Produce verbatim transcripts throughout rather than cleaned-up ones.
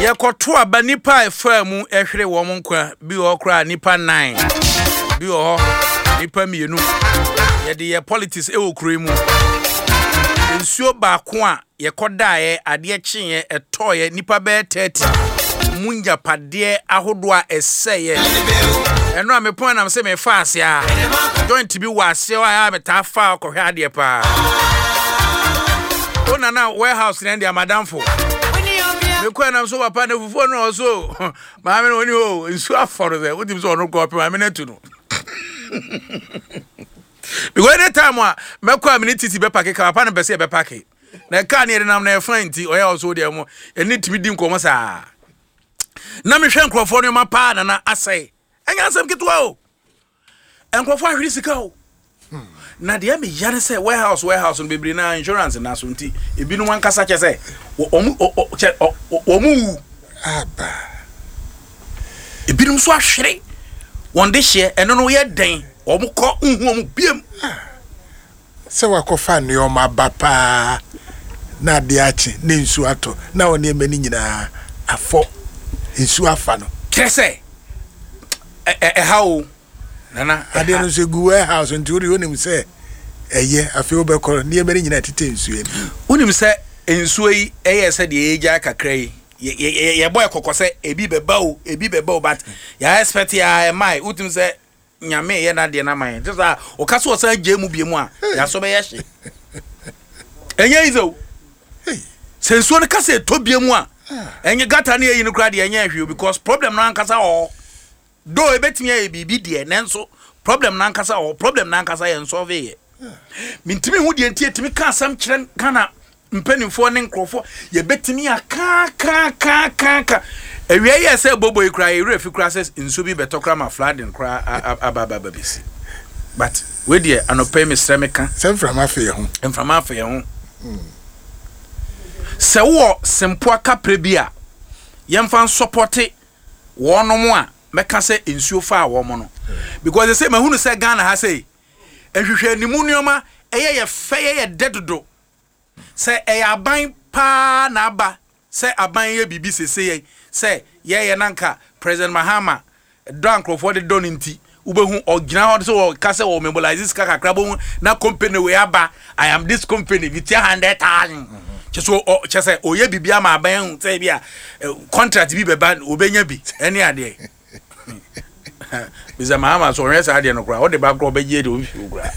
Ye koto aba nipa efa mu ehwere wo mo nkwa bi o kra nipa nine bi o nipa mienu ye de ye politics e wo kro mu nsuo ba ko a ye kodae ade kyenye etoye nipa be thirty munja pade ahodo a eseye eno a me pon na se me fa ase a joint bi wase a ya meta fa ko hwe ade pa ona na warehouse na dia madam fo me kwa na so papa na fufu no so ma me no ni o nsu aforo there what him so no go ma me na tu no because any time a me kwa me titi be pack ka papa na be se be pack na ka na nam na fan ti o ya so there mo eni timi di nkomo sa na me hwe nkrofo no ma pa na na asai enya asem kitwa o enkrofo ahwiri sika o na de me yare say warehouse warehouse no bebri na insurance na so nti ebinu wan kasa che say omu omu aba ebinu so ahwere won de hye eno no ye den omu ko nhu omu biem se wakofa ne o mabapa na de achi ne nsu ato na woni emani nyina afo nsu afa no kese e e hawo nana ade no se gu warehouse nti ori onim se eye afi obekọ ne emani nyina tete nsu eni onim se nsuo yi eye se de eja kakra yi ye ye boy kokose ebi beba o ebi beba o but ya expect ya mai utim se nyame ye na de na mai just a o kaso o san je mu bie mu a ya so be ye hye enye izo se nsuo ne kase to bie mu a enye gata ne yi no kra de enye ahwe because problem na ankasa o do ebetimi ya bibi de nenso problem na ankasa o problem na ankasa ye solve ye mintimi hu de ntie timi ka asam kire kana mpenifo ne nkrofo ye betimi aka ka ka ka ka ewie ye se bobo ikra ye refi kra ses nso bi betokra ma flooding kra ababa babisi but we de anope me sremeka sem from afa ye ho em from afa ye ho se wo sempo aka prebia ye mfa supporte wo no mo a meka se nsuo fa wo mo no because they say mahunu se Ghana ha say ehwehwe animu nioma eye ye fe ye dedodo se eye aban pa na aba se aban ye bibi sese ye se ye ye nanka President Mahama don crofo de don nti ubehu ogina ho so ka se wo mobilize ska kakra bo na company we aba I am this company with one hundred thousand cheso chese oye bibi ama aban se bia contract bi beba obenya bi ene ade biza Mahama so resa ade no kra o de ba kro be je de o fi kra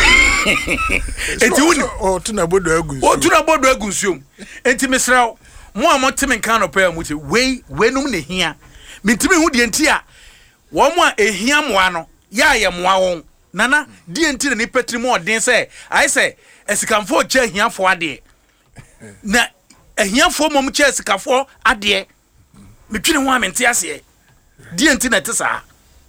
enti woni o tuna bodo agunsu o tuna bodo agunsu enti mesraw mo amotime kan no pa mu te we wenum ne hia mintime hu de enti a wo mo a ehia moa no ya ye moa won nana de enti ne petri mo odin se ai se esikamfo che hiafo ade na ehiafo mom che esikafo ade metwene ho amente ase de enti na tesa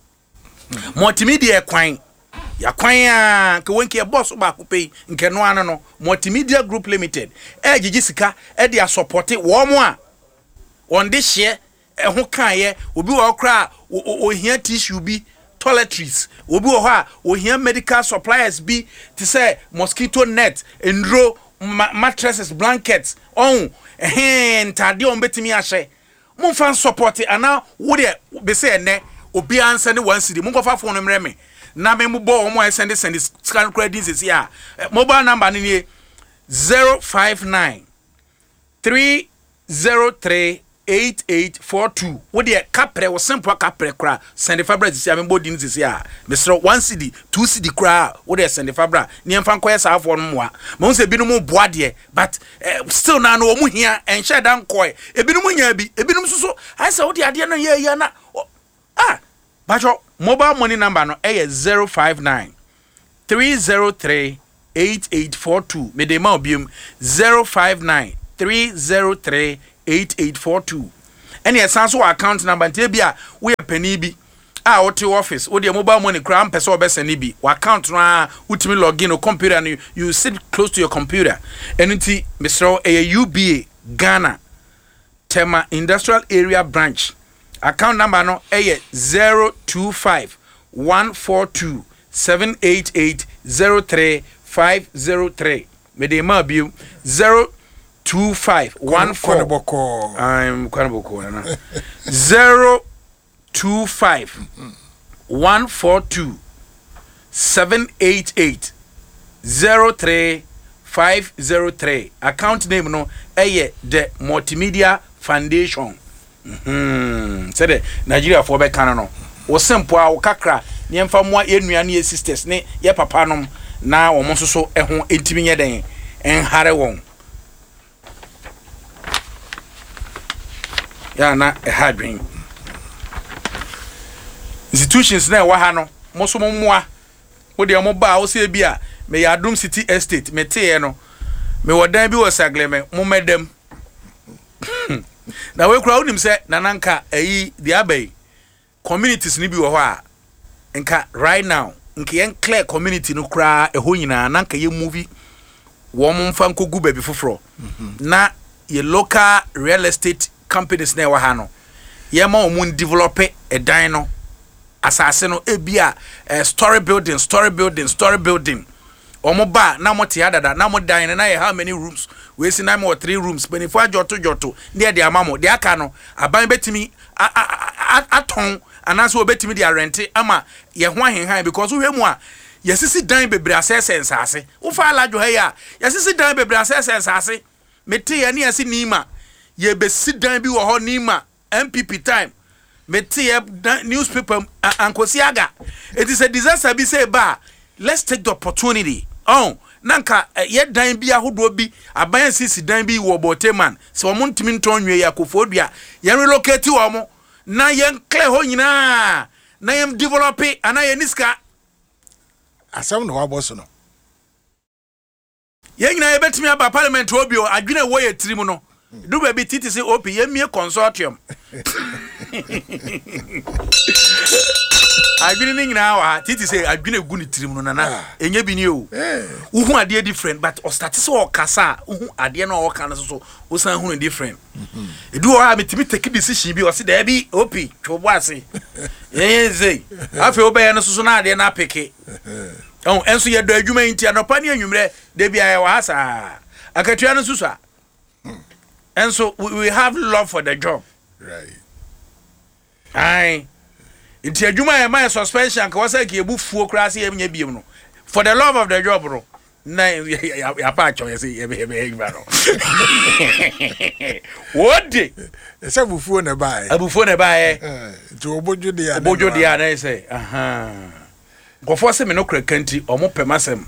multimedia kwan ya kwan a ke wonke boss ba kupei nke no ano no Multimedia Group Limited e gigi sika e dia support wo mo a on de hye e ho kan ye obi wo kra ohia tissue bi toiletries obi wo ha ohia medical supplies bi to say mosquito net endro mattresses blankets on eh ntade on betimi ahye mo fan support ana wo de be say ne obi ansa ne one city mo kofa phone no mreme na me mbo omo send send scan credit is here mobile number ni zero five nine three zero three eight eight four two wo de kapre wo simple kapre kra send fabra is here me body is here Mister one C D two C D kra wo de send fabra ni emfa nkoye sa afo no moa mo se binum boa de but uh, still na no omu hia en hye dan koy ebinum nya bi ebinum suso I say wo de ade na ye ye na ah bacho mobile money number no eh zero five nine three zero three eight eight four two me de ma obium zero five nine three zero three eight eight four two any esanso account number ntia bia we pani bi a wote office wo de mobile money kra mpese obesani bi wa account no utimi login o computer and you, you sit close to your computer enunti Mister eh U B A Ghana Tema Industrial Area Branch account number no eh zero two five one four two seven eight eight zero three five zero three me de ma biu zero two five one four. Kwanaboko. I'm Kwanaboko. Zero two five one four two seven eight eight zero three five zero three. Account name no eye the Multimedia Foundation. Hmm. Say the Nigeria for be kan no. Wo simple a wo kakra ne mfa mo ye nua ne sisters ne ye papa nom na wo mo so ehho entimi nye den en hare won. Ya na e hadwen. Institutions na wa ha no mo so mo moa wo de mo ba wo se bia me ya Adum City Estate me te no me wodan bi wo sagleme mo medam na we kura unim se nananka eyi di abai communities ni bi wo ho a nka right now nka yen clear community no kura eho nyina nanka ye movie wo mo mfa nkogu ba bi foforo na ye local real estate companies na wa ha no ye ma wo develop e dan no asase no ebia uh, story building story building story building omo ba na mo tia dada na mo dan na ye how many rooms we see na mo three rooms benifo ajoto joto ne de amamo de aka no aban betimi aton anaso obetimi de rent ama ye ho ahenhan because we mu a yesisi dan bebre asese nsase wo fa alajo ha ya yesisi dan bebre asese nsase meti ye ne yesi nima ye besi dan bi wo ho nima M P P time meti ye newspaper ankosiaga. It is a disaster be say ba let's take the opportunity. Oh, nanka uh, ye dan bi ahodo bi aban sisi dan bi wo Boteman se wo ntimi nton nwe yakofodua ye relocate wo mo na ye clear ho nyina na ye develop ana ye niska asam no waboso no ye nyina ye betimi aba parliament obi o adwene wo ye trim no do ba bi titi se opi ye mie consortium adwene ni nyina wa titi se adwene gu ni trim no nana enye bi ni o uhu ade different but o start se o kasa uhu ade na o kan so so o san hu different edu o ha metimi take decision bi o se da bi opi twobo ase yen zei afi o be ye no so so na ade na peke oh enso ye do adwuma nti anopa ne anwumre da bi aye wa asa akatua no susu a enso we, we have love for the job right ai inti adwuma e my suspension ka wasa ke ebufuo kra se yemnya biem no for the love of the job bro na ya pa cho yesi ye be be ba no wodi ese bufuo na bae abufuo na bae ti obojo de ya obojo de ya na say aha gofo se me no kra kanti omo pemasem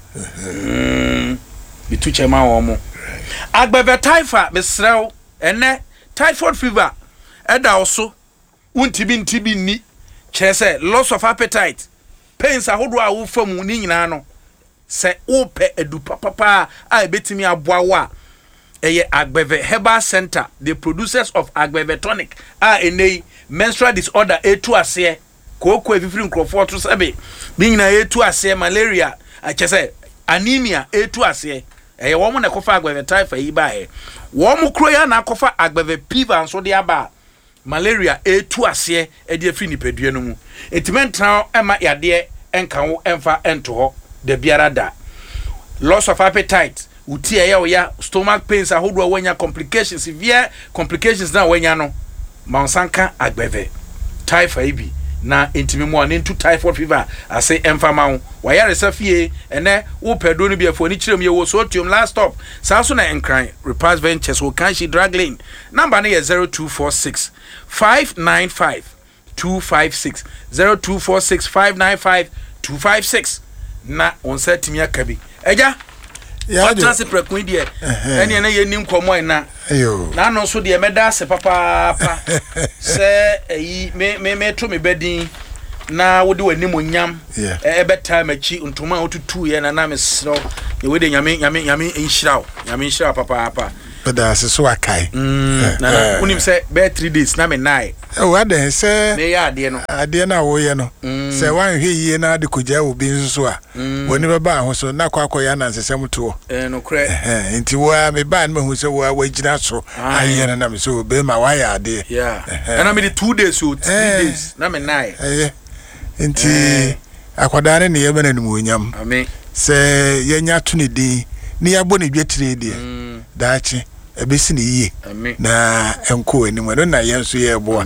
mm bitu chema omo agbebe taifa mesrew ene typhoid fever eda oso untibi ntibi ni chese loss of appetite pains ahodo a wo fam ni nyina no se wo pe edu papa a betimi aboa wa eye agbeve herbal center the producers of agbeve tonic a enei menstrual disorder etu ase koko efifiri nkrofo to sebe bi nyina etu ase malaria a chese anemia etu ase eye wo mo na kofa agbeve typhoid yi ba e wo mo kro ya na kofa agbeve fever nso de aba malaria etu ase e de afiri nipadua no mu etimentra ema yade enkan wo emfa ento ho de biara da loss of appetite uti eya oya stomach pains ahodo wanya complications severe complications na wanya no mansanka agbeve typhoid bi na intimi mo ne ntu typhoid fever ase emfa ma wo wayare safie ene wo pedo no biafo ni kirem ye wo sotium last stop saso na enkran repass ventures wo kan shi drag lane number na ye zero two four six five nine five two five six zero two four six five nine five two five six na on setimi akabi eja ya trans prekun die ene na ye nim komo na ayo na no so de meda se papa pa se eyi me me me to me bedin na wo de wani monyam e beta machi ntoma otutu ye na na mesro ye we de nyame nyame nyame enhiraw nyame enhiraw papa pa beda se so akai mm na unim se be three days na me nai e wa de se me ya ade no ade na wo ye no se wan hwe yie na de koja obi nso a woni beba ho so na kwa kwa ya na nsesem to eh no kre eh nti wo me ba na hu se wo wa gina so aye na na me so be ma wa ya ade yeah and I mean two days so three days na me nai eh nti akwada ne ne ye bana num onyam amen se ye nya to ne din ni ya bo ne dwetire die daachi ebesi ne yie na enko anim no na yenso ye boa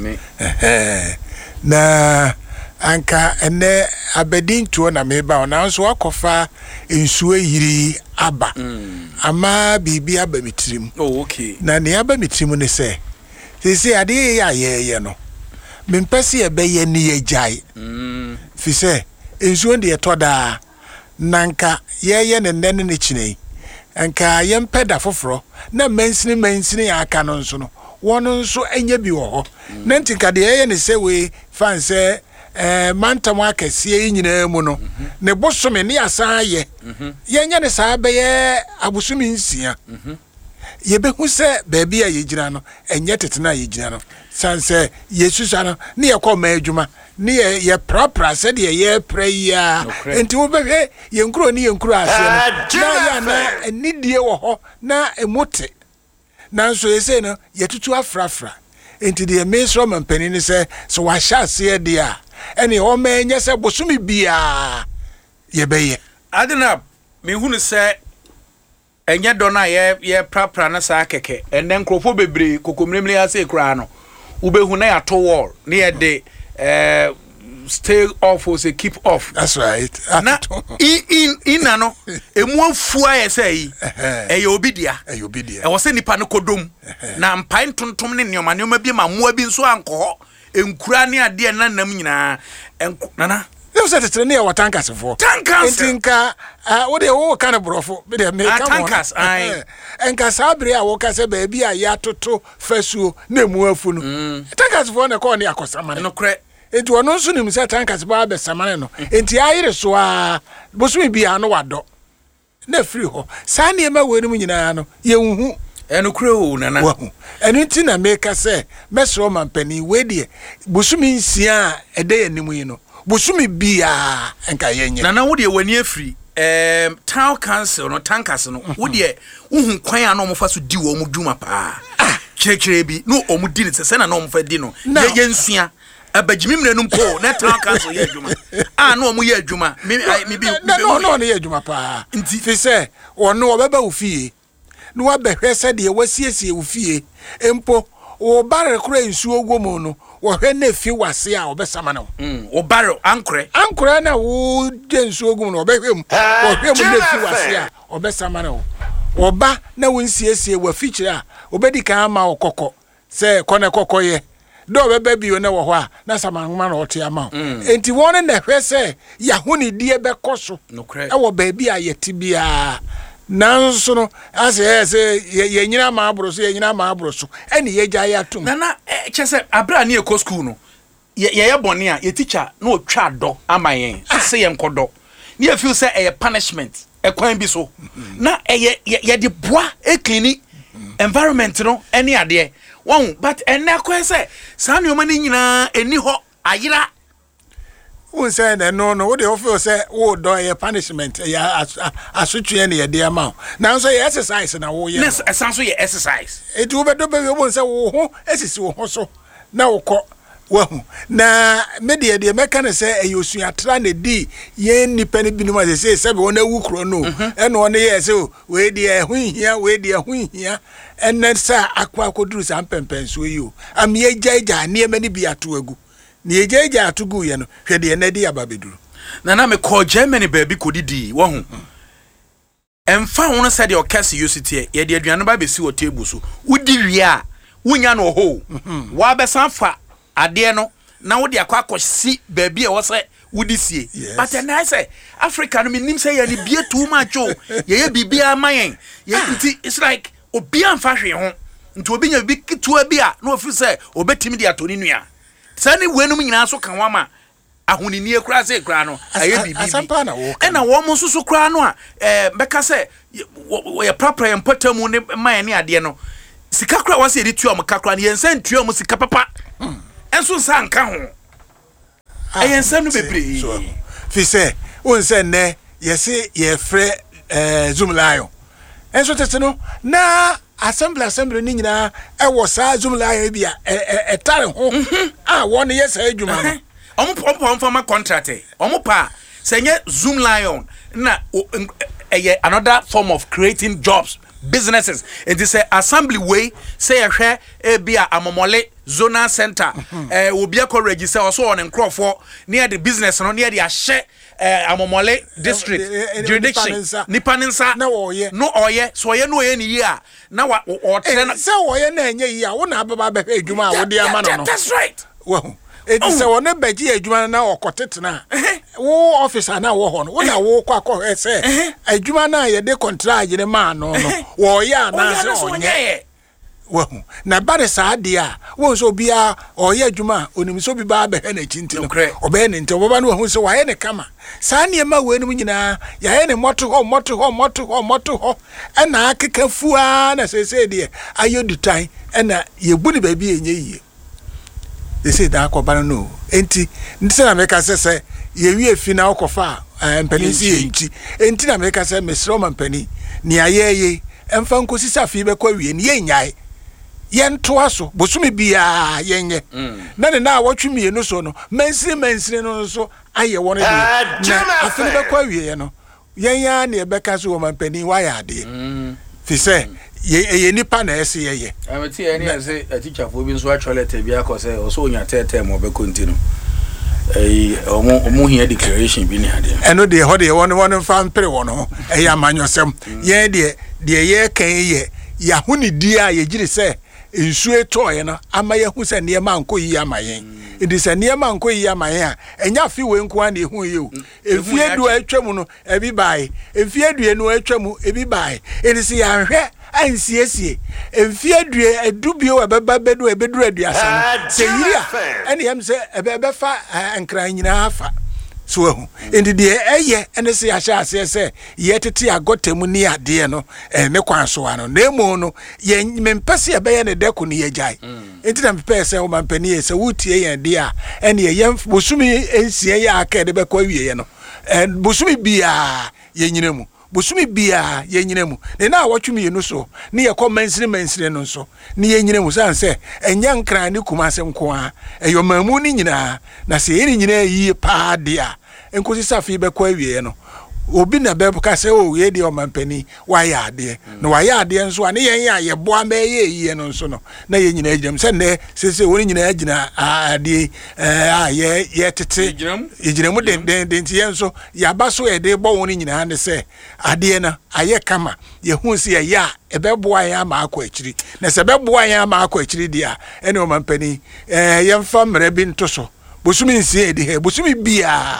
eh na anka ene abedin tuo na meba ona nso akofa ensuo yiri aba ama bibi aba mitirim oh okay na ne aba mitirim ne se sisi ade ya ye no mempese ebe ye ne ye jai mm fi se ensuo de etoda nanka ye ye ne nne ne chinei anka ye mpeda foforo na mansini mansini aka no nso no wono nso enye bi wo ho na ntika de ye ne se we fan se eh mantam akese nyina mu no ne bosome ne asan ye ye nya ne saa be ye abusumi nsia ye be hu se baabi a ye gina no enye tetena ye gina no sanse yesusa no ne ye koma adwuma ne ye ye prapra se de ye prayer enti wo be hwe ye nkuro ne ye nkuro ase no na ya na enidie wo ho na emote nanso ye se no ye tutu afrafra enti de mesro mampani ne se so wa hya se de a ene o ma enye se bosumi bia ye beye adena me hunu se enye dona ye ye prapra na sa keke enne nkrofo bebre kokomremle ase kura no ubehu na ya to wall ne ye de eh stay off or say keep off. That's right. Na in in in ano emu afua ye say e ye obidia e ye obidia e wo se nipa no kodom na mpan tontom ne nyoma nyoma bi ma moa bi nso anko enkura ne ade na nam nyina nana you said it near what tankers for tankers tinka what they all kind of brofo be dey make tankers ai enka sabre a wo ka se ba bi a ya toto fasuo na emu afu no tankers for na call ne akosamane no kre enti wono nso nim se tankers ba be samane no enti ayire so a bosumi bia no wado na free ho sa ne ma wenu nyina no ye hu eno kre o nana wahu eno nti na make say mesro mampani we de bosumi nsia ede yanim yi no bosumi bia enka yenye nana wo de wani afri em town council no tankers no wo de wo kwan a no mo fa so di wo mu dwuma pa chekere bi no o mu di ne se na no mo fa di no ye ye nsua abagimi mre no mpo na town council ye dwuma ah no mo ye dwuma me me bi no no ne ye dwuma pa fi se ono obeba ofie no wa behwe se de wasiesie ofie empo o bare kura nsu ogwomu no wo hwe na fi wase a obesama no mm o bare ankre ankre na wo de nsu ogwomu no obehwem wo hwe mu na fi wase a obesama no oba na wo nsiesie wa fichire a obedi kan ama okokko se kone kokoye do bebe bio na wo ho a na samanma na ote ama enti won na hwe se ya huni die be koso e wo ba bi a yeti bia nanso no ase ese ye nyina ma abroso ye nyina ma abroso ene ye gya ya tum nana chese abra na eko school no ye ye bone a ye teacher na otwa do amayen se ye nkodo ne ye feel say e punishment e kwan bi so na ye ye de boa e clean environment no ene ade won but ene kwan say sa ne o mani nyina eni ho ayira won say na no no we dey feel say wo do ye punishment ya asutwe na ye dey ama na so ye exercise na wo ye na esanso ye exercise e tu be do be won say wo ho esisi wo ho so na wo kọ wahu na media de meka ne say e yosua tra na di ye nipa ne binuma say say se be wona wu kro no e no ne ye say we de hu hia we de hu hia en sa akwa akoduru sa mpempenso yi o am ye jaija ne me ne bi ato agu ne ye jaija atogu ye no hwe de na di ababeduru na na me call Germany baby kodidi wahu emfa wono say de okase yosite ye de aduane ba besi wo table so udi wi a wunya no ho wa besan fa ade no na wo de akwa akosi baby e wo say wudi sie but na say Africa no minim say ye ne bie too much o ye ye bibia mayen ye it's like obi amfa hwe ho nti obi nya bi kitua bi a na ofi say obetimi de atoni nua sani wenum nyina so kan wama ahunini ekura se ekura no aye bibi asampa na wo e na wo mo susu kura no a eh beka se ye proper empatamu ne man ne ade no sika kura wase edi tuo mo kakura ne yensan tuo mo sika papa enso sa nka ho ayensan no bebre fi se won se ne yesi ye fre eh Zoom Lion enso tete no na assembly assembly ni nyina e wo sa Zoom Lion bia e tare ho ah won ye sa adwuma no omo pom pom contract omo pa senye Zoom Lion na eye another form of creating jobs businesses. It is a assembly way say a share e be a amomole zonal center eh obi akọ register also on nkrofo near the business no near the share eh amomole district jurisdiction nipaninsa na wo ye no oye so ye no ye ni yi a na wa o tere na say wo ye na enye yi a wo na ababa be adwuma a wo de ama no. That's right. Well, it is a one beji adwuma na okotetena wo officer na wo ho no wo na wo kwa kwa say adwuma na ye de contract ne ma no no wo ya na say onye wo na bare sa de a wo so bia o ye adwuma onim so bi ba be na chinti no obe ne nte wo ba no hu so wa ye ne kama sa ne ma we nim nyina ya ye ne moto ho moto ho moto ho moto ho e na akeka fua na say say de ayodutan e na ye bu ni ba bi enye yi. They say that akobana no enti ntse na meka se se ye wi efi na okofa mpani si enti enti na meka se mesro ma mpani ni ayeye emfa nkosi safi be kwa wie ni ye nyae ye nto aso bosumi bia ye nye na ne na awotwe no so no mansire mansire no so aye won de na afini be kwa wie no ye ya na e beka so ma mpani wa ya de fi se ye ye nipa na ese ye ye ameti ye ni ase a teacher fo bi nso a toilet bia ko se o so onya tete mo be continue eh omo omo hia declaration bi ni ade eno de ho de won won fa mpere won ho eh ya manyosem ye de de ye kan ye ya huni di a ye giri se nsu eto ye no ama ye hu se ne ma nko yi ama ye idi se ne ma nko yi ama ye a enya fi we nko an ehu ye o efie du atwam no ebi bai efie du enu atwam ebi bai idi se ya hwe ansiesie enfie due adubio ebeba bedu ebedu aduasa no se yiria ene yam se ebebe fa ankran nyina afa so ehu indi de eye ene se ahya ase se ye tete agotemu ni ade no eh ne kwanso ano na emu no ye mempese ebeye ne deko ne ye jai enti na mpese o mampani se wutie ye de a ene ye bosumi ensie ye aka de bekwa wie no eh bosumi bia ye nyinemu bosumi bia ye nyinemu ne na awotwumi ye no so ne ye komansire mansire no so ne ye nyinemu san se enya nkran ne kumase nko a eyo mamu ni nyina na se ye nyina yi pa de a enkosi safi be kwa wie no obi na be ka se o ye de o mampani wa ya ade no wa ya ade nso a ne ye ya ye boa me ye yi no nso no na ye nyina agyam se ne se se woni nyina agyina ade eh ye ye tete agyinamu den den den ti ye nso ya ba so ye de bo woni nyina ne se ade na aye kama ye hu se ye ya e be boa ya ma akọ akiri na se be boa ya ma akọ akiri dia ene o mampani eh ye mfa mra bi nto so bosumi nsie de he bosumi bia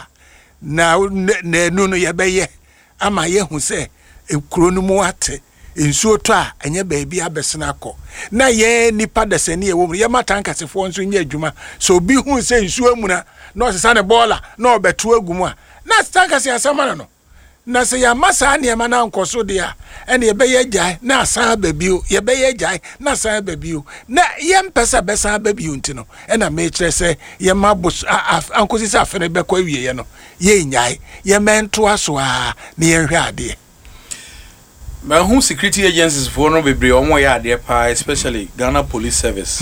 na na no no ye beye ama ye hu se ekuro no mu ate ensuo to a enye baabi abesena akọ na ye nipa desani ye wo ye matankasefo nso nya adwuma so obi hu se ensuo mu na na osesa ne bola na obeto agumu a na tankase asama no na se ya masa ne ma na nkoso de a ene ye beye jai na asan babio ye beye jai na asan babio na ye mpesa besa babio ntino ena me kire se ye mabos ankosi sa afene be kwa wie ye no ye nyai ye mento aso a ne ye hwe ade ma hu security agencies for no bebre omo ya ade pa especially Ghana Police Service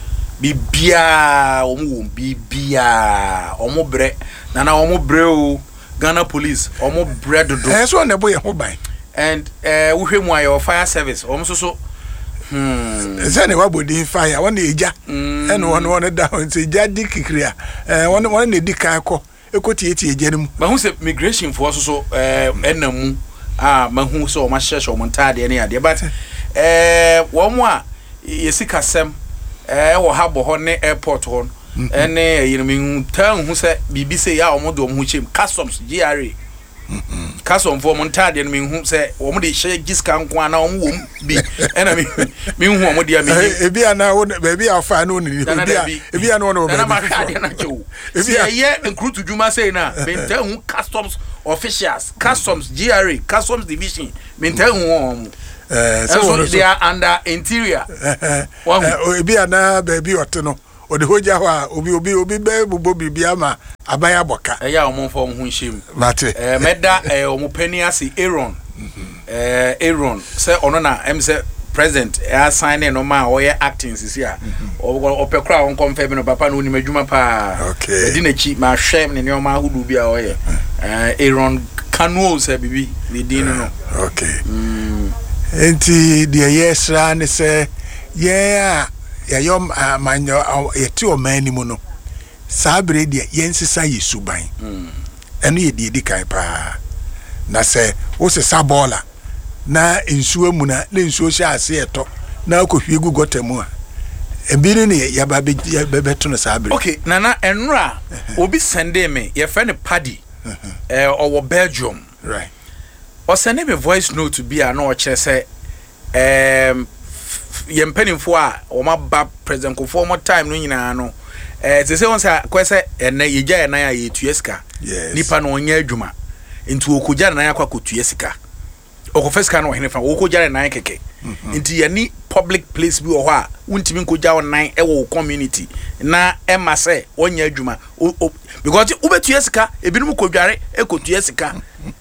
bibia omo bibia omo bre na na omo bre o Ghana Police omo bre dodo eh so na boy ho ban and eh wo hwemu ayo fire service omo so so hmm zane wa body fire won eja ene won won down say jadi kikria eh won won na di kan ko ekoti eti eja nemu ma hu se migration for so so eh enamu ah ma hu so ma hye hye montade ne ade but eh wo mo a yesika sem eh wo ha bo ho ne airport ho ene yirmi tan hu se bibi se ya omo do omo chem customs G R A custom for montade ne hu se omo de hye giska nko ana omo wom bi ena mi mi hu omo de me ebi ana wo bebi afa na oni ebi ebi ana wo na ma hade na chew ebi ye nkrutu djuma sei na mentan hu customs officials customs G R A customs division mentan hu omo eh so they are under interior ebi ana bebi oto ode hoja wa obi obi obi be bubo bibia ma abaya boka eh ya omo fo hu nhim mate eh meda eh omo pani ase Aaron eh Aaron say ono na em say president e assign no ma o ye acting sisi a o pekra on confirm no papa no ni madwuma pa okay edi na chi ma hwem ne ne o ma hudu bia o ye eh Aaron Kanu say bibi ni din no okay mm enti de yesra ne se ye a yayom amanyo yeti o mani mu no sabre de yensisa yesuban mm eno ye de di kan pa na se wo se sabola na nsuo mu na na nsuo hye ase eto na akohwie gu gotamu a ebiri ne ya ba be to no sabre. Okay, nana enra obi sende me ye friend Paddy eh owo Belgium, right? O send me voice note to be a no kire say um ye mpanimfo a o ma ba president ko for more time no nyina no eh te say won say kwese ene ye gya na ya ye tuesika nipa no onya adwuma nti okogya na ya kwa kotuesika okofesika no hene fa okogya na ya keke nti ye ni public place bi o ho a untimi nkogya onan e wo community na e ma say onya adwuma because ubetuesika ebinum kodware e kotuesika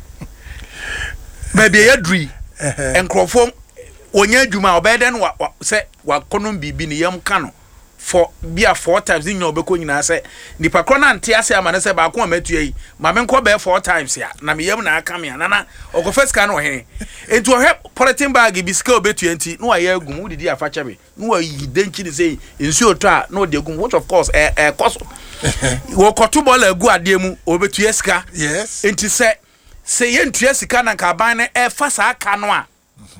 maybe ya dri enkrofo onya adwuma obeden wa say wa konom bibi ni yam ka no for bia four times in your beko nyina se nipa kro na nte ase ama ne se ba ko amatu yi ma me nko be four times ya na me yam na aka me na na okofes ka no he enti ohwe politin bag bi ska obetu enti no aye agum wo didi afacha be no ayi denki ni say ensu oto a no de agum which of course eh eh koso wo koto ball agu ade mu obetu esika yes enti se se ye ntua sika na ka ban ne e fa sa aka no a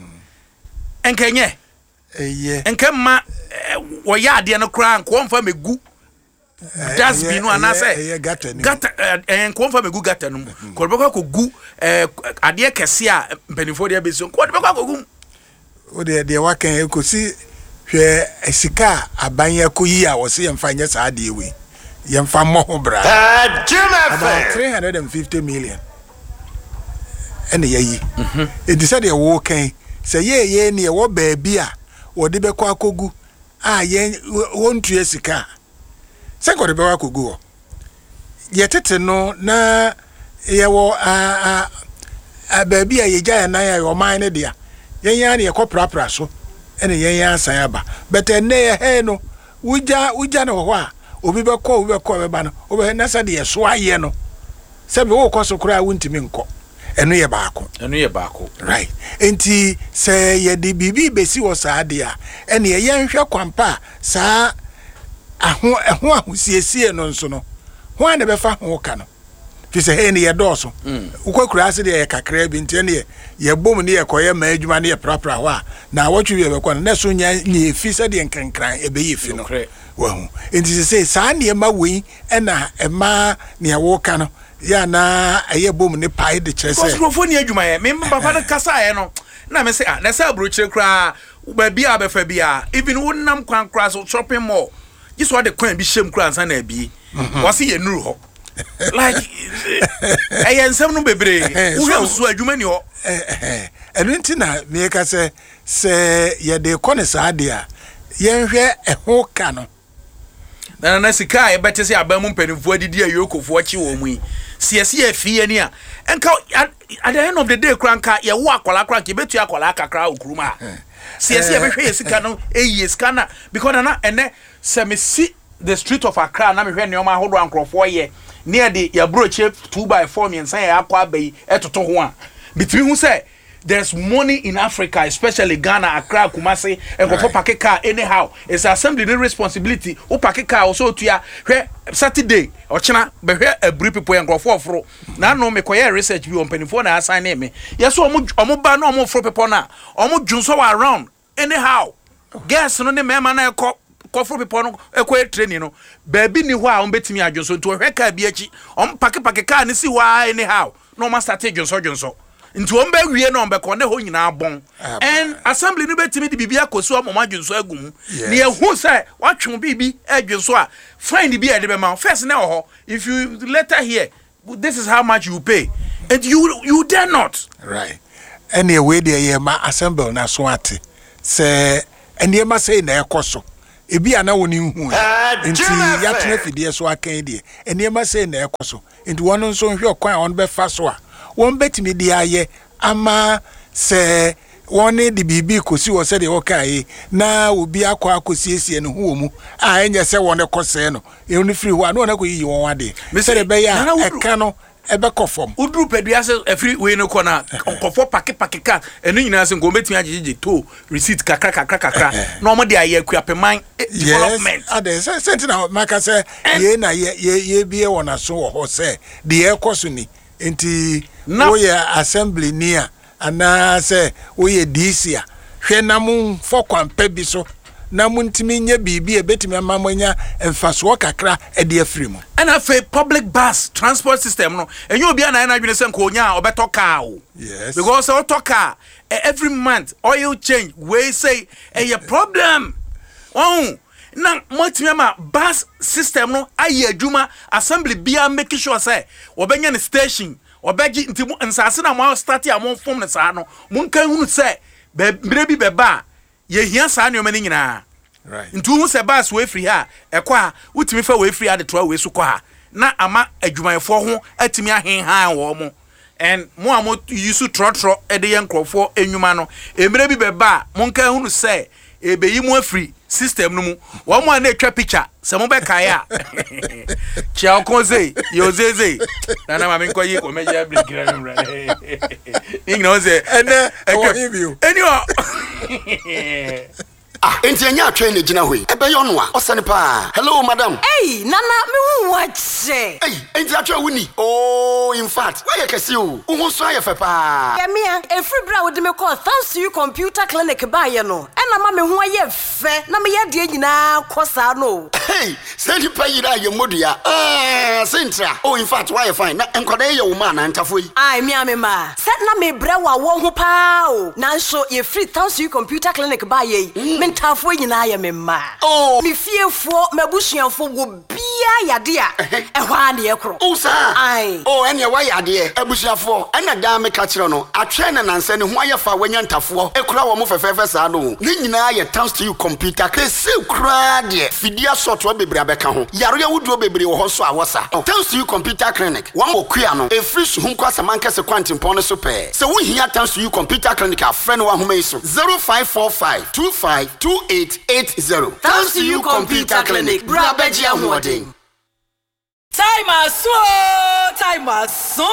enkenye eye enkemma wo ya ade no kra nko mfa megu das bi no anase gata enko mfa megu gata no ko be kwa ko gu ade kese a mpanifo de abeso ko de be kwa ko gu o de de wakan ekosi hwe sika abanya ko yi a wo se yemfa nya sa ade we yemfa mo ho bra about three hundred fifty million ene yayi mhm e di said e wo kan se ye ye ne wo ba bia wo de be kwa kogu a ye wontu esika se ko de be kwa kogu ye tete no na ye wo a a ba bia ye gya na ya yo man ne dia ye yan ne ye ko prapra so ene ye yan san aba but ene ye he no wuja wuja ne ho a obi be ko obi be ko be ba no obi na sa de ye so aye no se be wo ko so kura wuntimi nko eno ye baako eno ye baako right enti se ye de bibi besi wo saa de a ene ye yenhwe kwampa saa aho eho ahosiesie no nso no ho ane be fa ho ka no fi se he ne ye doso ukokura ase de ye kakra bi enti ene ye ye bom ne ye koye ma adwuma ne ye prapra ho a na wotwe wi be kwa na so nya ne fi se de nkankran e be ye fi no wahu enti se saa ne ma wi ena ema ne wo ka no ya na aye bom ne pai de chese ko ni adwuma ye me papa na kasa ye no na me say ah na say abrochire kra ba bia be fa bia even wonnam kwan kra so shopping mall just what the kwan bi shem kra ansa na bi wase ye nuru ho like aye nsem no bebre wo hwam so adwuma ni ho eh enu nti na me ka se se ye de kone sa de a ye hwe eho ka no na na sika e bete se abamu mpanimfo adidi ayokofo achi wo mu siese afie ni a enka at the end of the day kranka ye wo akola kranka betu akola kakra okuruma siese e behwe ye sika no eyi sika na because na ene se me see the street of Accra na me hwe neoma hodo ankrofo ye near the ya broche two by four me nsan ya akwa abai etoto ho a bitimi hu say there's money in Africa, especially Ghana, Accra, Kumasi, and go for park car anyhow. It's assembly the responsibility. O park car also to ya Saturday or China, but here a brief people and go for fro. Now no me koye research view on penifone assign me. Yes, so omo omo ba no omo fro people na. Omo junso around anyhow. Guess no ne mema na ko ko fro people no e ko training no. Baby ni ho a on betimi adwonso to hwe car bi achi. On park park car ni si wa anyhow. No ma start junso junso. Into ombe wie no ombe ko ne ho nyina abon and assembly no betimi di bibia koso amoma dwunso agum ne ehu say watwe bibi adwunso a fine bi e de be ma first na ho if you later here this is how much you pay and you you dare not right anyway there ye ma assemble na so ate say ene ma say na ekoso ebi ana woni hu enti ya tena fidie so akan die ene ma say na ekoso enti wono nso hwe okwan on be fa so a won betimi di aye ama se woni di bibi kosi wo se de wokai na obi akwa akosiesie no hu mu a enye se won kose no e oni free ho a no na ko yi won ade se de be ya eka no ebe kofom udru pedua se every we no kona nkofo pake pake ka enu nyina se ngo betumi agegege to receipt kakra kakra kakra na omo de aye akuapeman development ade se sentina maka se ye na ye ye bie wona so wo ho se de ye koso ni enti wo ye assembly ni a ana se wo ye D C a hwe na mu fokwan pa bi so na muntimi nya bibi e betimi amamanya emfaso kakra e de afrimu ana fe public bus transport system no enye obi ana na adwene se nko onya obeto car o yes because auto car every month oil change we say a problem oh na motimi ama bus system no aye adwuma assembly bia make sure say obenya ne station obeji ntimu nsase na mo start ya mo form ne sa no mun kan hunu say be bi beba ye hia sa ne omani nyina right ntu hu se bus we free ha ekwa utimi fa we free ha de to we su ko ha na ama adwumayefo ho atimi ahen ha wo mo and mo amo yusu trotro e de yen krofo enwuma no emre bi beba mon kan hunu se ebeyi mo free system no mu wo mo na etwa picture se mo be kai a chia okonze yo zeze na na ma me nko yi ko me ya blikira no mra ni no ze ene e anyway ah enti anya atwe ne gina hoi ebe yo no a osane pa hello madam hey nana me hu wache hey enti atwe wuni oh in fact why you kesi o hu so ayefe pa ya mia every bra wo de me call thanks to you computer clinic ba ye no ena ma me hu aye fe na me ye de nyina kosa no hey send you pay ira ye modua ah sentra oh in fact why you fine na enkoda ye wo ma na ntafo yi ai mia me ma set na me bra wa wo ho pa o na so ye free thanks to you computer clinic ba ye mm. Tafo nyina ya me ma oh me fiefo mabusuanfo wo bia yade a ehwa na ye kro oh sa ai oh ene wa yade abusuafo ena da me ka kire no atwe na nanse ne ho ayefa wanya ntafo ekura wo mo fefefe sa no ne nyina ye thanks to you computer kese kura de fidia software bebre abeka ho yaro ya wuduo bebre wo ho so awosa thanks to you computer clinic wa mo kua no e free so hunko asamanka se kwantimpon no so pe se wo hia thanks to you computer clinic a friend wa homa iso zero five four five two five two eight eight zero. Thanks to you computer clinic brabeji ahwodin. Time aso time aso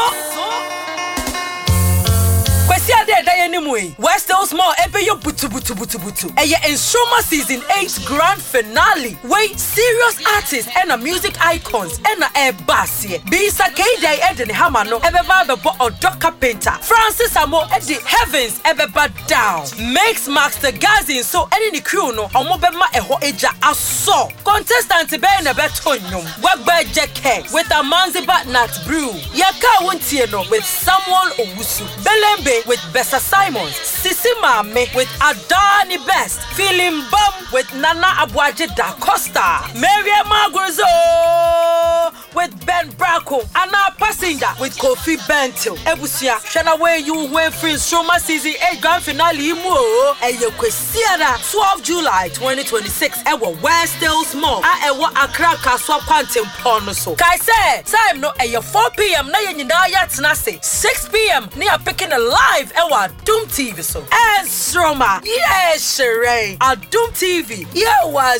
kwesi ade da ye nimu yi West Hills Mall ebe yo butu butu butu butu eye Enshroma season eight grand finale wey serious artists and music icons and a basie Bisa K J Eden Hammer no ebe ba bebo Odoka Painter Francis Amo edi Heavens ebe ba down Makes Master Gazin so any ni crew no omo be ma eho eja aso contestant be na be tonyum wagba jeke with a Manzibat Nat Brew Yaka wontie no with Samuel Owusu Belembe with Bessa Simons, Sisi Mame with Adani Best, Feeling Bum with Nana Abuaje Da Costa, Maria Magrozo with Ben Braco, Anna Passenger with Kofi Bento, Ebusia, Shana Way you went free Enshroma season eight grand finale mo, and you kwesiara twelfth July twenty twenty-six, ewa West Hills Mall, a ewa Accra Kaswa Quantum Pono so. Kai say, time no e four p m na yenyina ya tnase, six p m ni a picking a live ewa Doom T V so. Enshroma, yes, Sheree, a Doom T V, yeah was